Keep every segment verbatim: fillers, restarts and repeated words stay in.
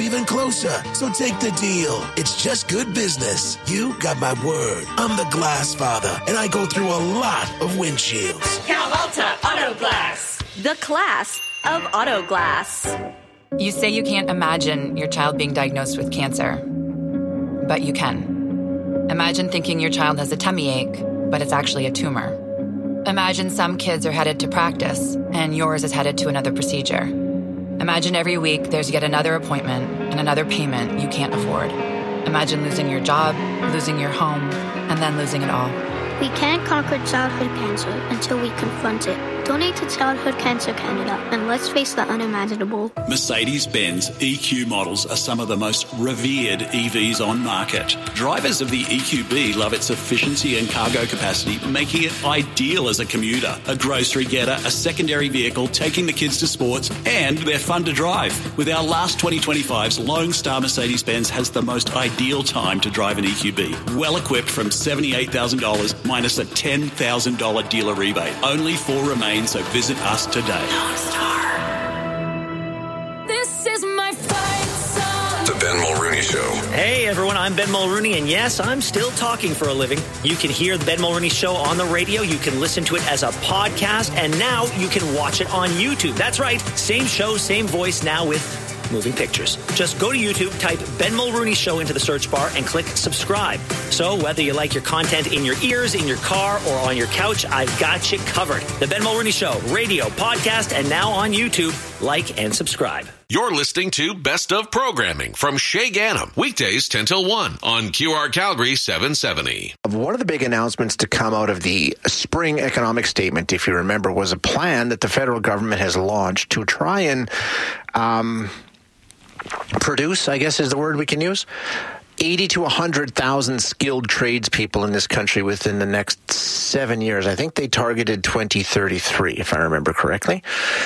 even closer. So take the deal. It's just good business. You got my word. I'm the Glass Father, and I go through a lot of windshields. Cal Alta Auto Glass. The class of auto glass. You say you can't imagine your child being diagnosed with cancer, but you can. Imagine thinking your child has a tummy ache, but it's actually a tumor. Imagine some kids are headed to practice, and yours is headed to another procedure. Imagine every week there's yet another appointment and another payment you can't afford. Imagine losing your job, losing your home, and then losing it all. We can't conquer childhood cancer until we confront it. Donate to Childhood Cancer Canada, and let's face the unimaginable. Mercedes-Benz E Q models are some of the most revered E Vs on market. Drivers of the E Q B love its efficiency and cargo capacity, making it ideal as a commuter, a grocery getter, a secondary vehicle, taking the kids to sports, and they're fun to drive. With our last twenty twenty-fives, Lone Star Mercedes-Benz has the most ideal time to drive an E Q B. Well equipped from seventy-eight thousand dollars minus a ten thousand dollars dealer rebate. Only four remain. So visit us today. Lone Star. This is my fight song. The Ben Mulrooney Show. Hey everyone, I'm Ben Mulrooney, and yes, I'm still talking for a living. You can hear the Ben Mulrooney Show on the radio, you can listen to it as a podcast, and now you can watch it on YouTube. That's right, same show, same voice, now with moving pictures. Just go to YouTube, type Ben Mulrooney Show into the search bar, and click subscribe. So whether you like your content in your ears, in your car, or on your couch, I've got you covered. The Ben Mulrooney Show, radio, podcast, and now on YouTube. Like and subscribe. You're listening to Best of Programming from Shay Gannam. Weekdays ten till one on Q R Calgary seven seventy. One of the big announcements to come out of the spring economic statement, if you remember, was a plan that the federal government has launched to try and um, produce, I guess is the word we can use, eighty to one hundred thousand skilled tradespeople in this country within the next seven years. I think they targeted twenty thirty-three, if I remember correctly.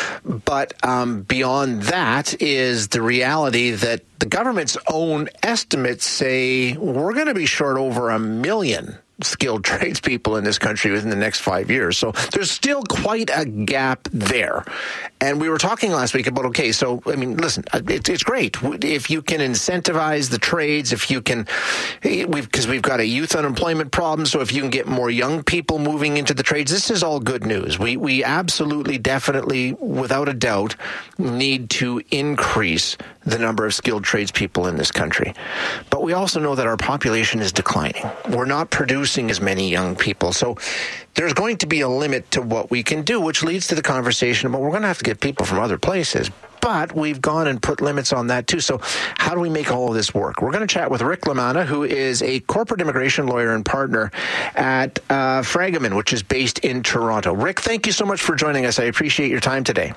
But um, beyond that is the reality that the government's own estimates say we're going to be short over a million skilled tradespeople in this country within the next five years. So there's still quite a gap there. And we were talking last week about, okay, so, I mean, listen, it's, it's great. If you can incentivize the trades, if you can, we've, because we've got a youth unemployment problem, so if you can get more young people moving into the trades, this is all good news. We, we absolutely, definitely, without a doubt, need to increase the number of skilled tradespeople in this country. But we also know that our population is declining. We're not producing as many young people. So there's going to be a limit to what we can do, which leads to the conversation about we're going to have to get people from other places. But we've gone and put limits on that too. So how do we make all of this work? We're going to chat with Rick Lamanna, who is a corporate immigration lawyer and partner at uh, Fragaman, which is based in Toronto. Rick, thank you so much for joining us. I appreciate your time today.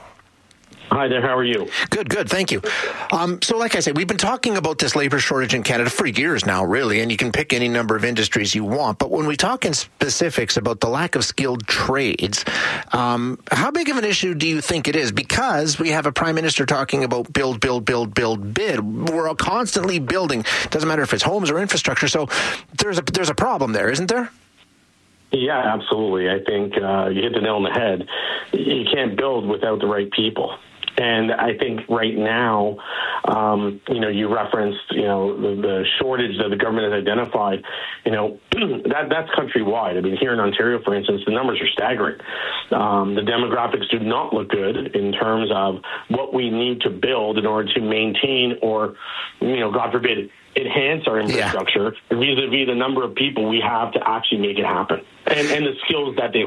Hi there, how are you? Good, good, thank you. Um, so like I said, we've been talking about this labor shortage in Canada for years now, really, and you can pick any number of industries you want. But when we talk in specifics about the lack of skilled trades, um, how big of an issue do you think it is? Because we have a prime minister talking about build, build, build, build, bid. We're constantly building. Doesn't matter if it's homes or infrastructure. So there's a there's a problem there, isn't there? Yeah, absolutely. I think uh, you hit the nail on the head. You can't build without the right people. And I think right now, um, you know, you referenced, you know, the, the shortage that the government has identified, you know, that that's countrywide. I mean, here in Ontario, for instance, the numbers are staggering. Um, the demographics do not look good in terms of what we need to build in order to maintain or, you know, God forbid, enhance our infrastructure yeah. vis-a-vis the number of people we have to actually make it happen and, and the skills that they